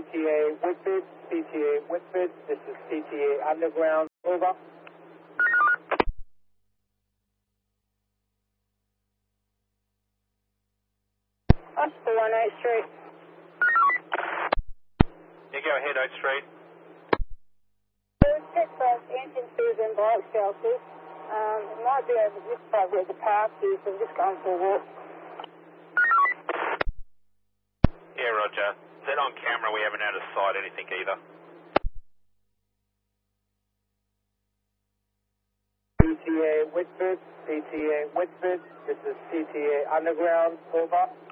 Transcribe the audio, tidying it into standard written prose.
CTA Whitford, CTA Whitford, this is CTA Underground, over. Oscar 1 Oak Street. Yeah, go ahead, Oak Street. Check both entrances and bike shelters. It might be over this side where the park is, so I'm just going for a walk. Yeah, roger. Then on camera we haven't had to sight anything either. CTA Whitford, CTA Whitford, this is CTA Underground, over.